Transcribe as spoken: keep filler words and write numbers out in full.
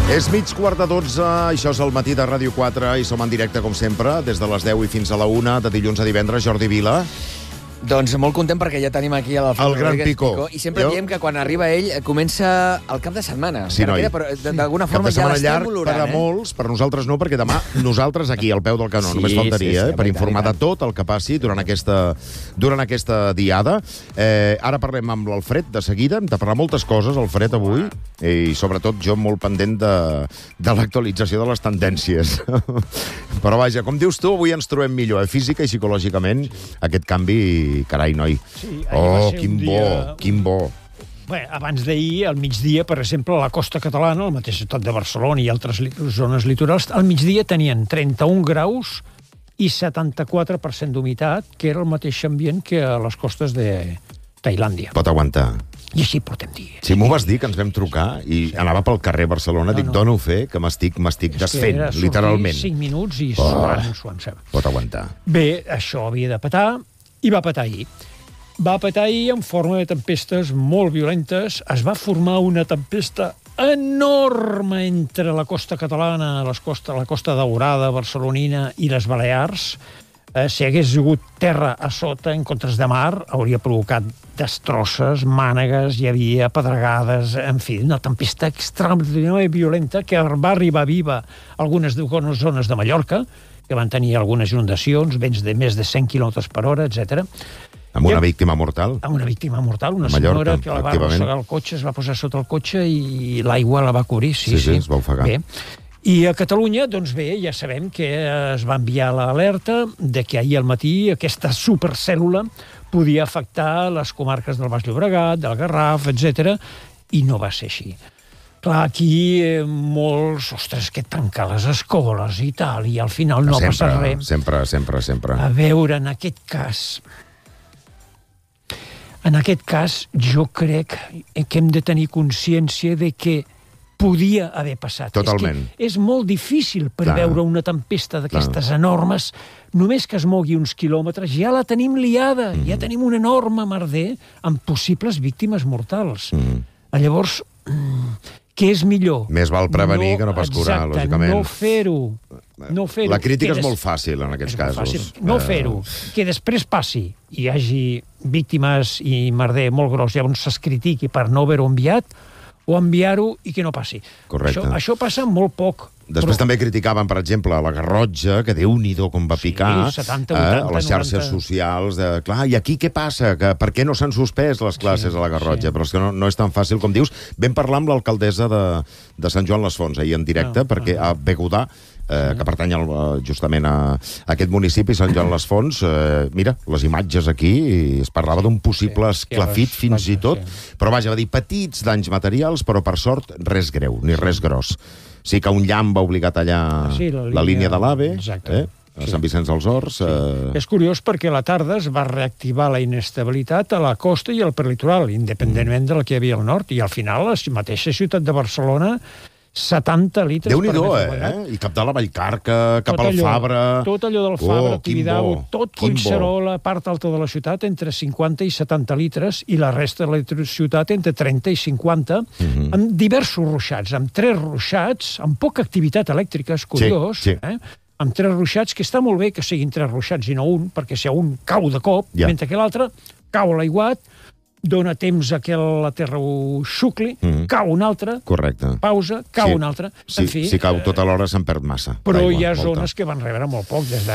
És mig quart de dotze, això és el matí de Ràdio quatre i som en directe, com sempre, des de les deu i fins a la una, de dilluns a divendres. Jordi Vila. Doncs molt content perquè ja tenim aquí l'Alfons El gran Pico. Pico. I sempre jo... diem que quan arriba ell comença el cap de setmana. Sí, noi. Queda, però d'alguna forma ja l'estem llarg olorant. Per a eh? molts, per nosaltres no, perquè demà nosaltres aquí al peu del canó. Sí, Només faltaria, sí, sí, eh, per veritat, informar de tot el que passi durant aquesta, durant aquesta diada. Eh, ara parlem amb l'Alfred de seguida. Hem de parlar moltes coses, Alfred, avui. I sobretot jo molt pendent de, de l'actualització de les tendències. Però vaja, com dius tu, avui ens trobem millor, eh? Física i psicològicament. Aquest canvi, carai, noi. Sí, oh, quin bo, dia... quin bo. Bé, abans d'ahir, al migdia, per exemple, a la costa catalana, al mateix ciutat de Barcelona i altres li zones litorals, al migdia tenien trenta-un graus i setanta-quatre per cent d'humitat, que era el mateix ambient que a les costes de Tailàndia. Pot aguantar. I així portem dies. Si m'ho vas dir, que ens vam trucar, i sí. Anava pel carrer Barcelona, no, dic, no. Dona-ho fer, que m'estic m'estic desfent, literalment. cinc minuts i oh, suant, suant, suant. Pot aguantar. Bé, això havia de petar, i va petar ahir. Va petar ahir en forma de tempestes molt violentes. Es va formar una tempesta enorme entre la costa catalana, les costa, la costa daurada, barcelonina i les Balears. Eh, si hagués hagut terra a sota, en comptes de mar, hauria provocat destrosses, mànegues, hi havia pedregades, en fi, una tempesta extraordinària i violenta que va arribar viva a algunes zones de Mallorca, que van tenir algunes inundacions, vents de més de cent quilòmetres per hora, etcètera. Amb una víctima mortal? Amb una víctima mortal, una Mallorca, senyora que la va arrossegar el cotxe, es va posar sota el cotxe i l'aigua la va cobrir. Sí, sí, sí, sí, es va ofegar. Bé. I a Catalunya, doncs bé, ja sabem que es va enviar l'alerta de que ahir al matí aquesta supercèl·lula podia afectar les comarques del Baix Llobregat, del Garraf, etcètera, i no va ser així. Clar, aquí eh, molts, ostres, que tancar les escoles i tal, i al final no sempre, ha passat res. Sempre, sempre, sempre. A veure, en aquest cas... En aquest cas, jo crec que hem de tenir consciència de que podia haver passat. Totalment. És que és molt difícil preveure Clar. una tempesta d'aquestes enormes. Només que es mogui uns quilòmetres ja la tenim liada. Mm. Ja tenim un enorme merder amb possibles víctimes mortals. Mm. Llavors, què és millor? Més val prevenir no, que no pas curar, exacte, lògicament. no fer-ho. No fer-ho. La crítica des... és molt fàcil, en aquests casos. Fàcil. No uh... fer-ho. Que després passi i hi hagi víctimes i merder molt gros, llavors es critiqui per no haver-ho enviat, o enviar-ho i que no passi. Correcte. Això, això passa molt poc. Després però... també criticaven, per exemple, la Garrotxa, que Déu-n'hi-do com va picar, sí, setanta, vuitanta, eh, a les xarxes noranta... socials. De, clar, i aquí què passa? Que, per què no s'han suspès les classes sí, a la Garrotxa? Sí. Però és que no, no és tan fàcil com dius. Vam parlar amb l'alcaldessa de, de Sant Joan les Fonts, ahir en directe, no, perquè no. a Begudà, eh, que pertany al, justament a, a aquest municipi, Sant Joan les Fonts, eh, mira, les imatges aquí, i es parlava d'un possible sí, esclafit sí, fins i tot, sí. Però vaja, va dir petits danys materials, però per sort res greu, ni res gros. Sí que un llamp va obligar a tallar sí, la, línia, la línia de l'AVE, eh, a sí. Sant Vicenç dels Horts. Sí. Eh... És curiós perquè a la tarda es va reactivar la inestabilitat a la costa i al perlitoral, independentment mm. de la que hi havia al nord, i al final la mateixa ciutat de Barcelona setanta litres per metre quadrat. Eh? I cap de la Vallcarca, cap al Fabra... Tot allò del Fabra, oh, Tibidabo, tot Collserola, part alta de la ciutat, entre cinquanta i setanta litres, i la resta de la ciutat entre trenta i cinquanta, mm-hmm. amb diversos ruixats, amb tres ruixats, amb poca activitat elèctrica, és curiós, sí, sí. Eh? Amb tres ruixats, que està molt bé que siguin tres ruixats i no un, perquè si un cau de cop, yeah. mentre que l'altre cau l'aiguat, dona temps a que la terra ho xucli, mm. cau un altre, correcte. Pausa, cau sí. un altre. Sí, en fi, si cau tota l'hora se'n perd massa. Però aigua, hi ha molta. zones que van rebre molt poc, des de